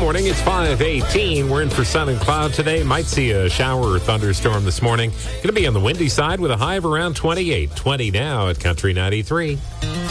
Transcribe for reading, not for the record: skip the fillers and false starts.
morning. It's 5:18. We're in for sun and cloud today. Might see a shower or thunderstorm this morning. Going to be on the windy side with a high of around 28. 20 now at Country 93.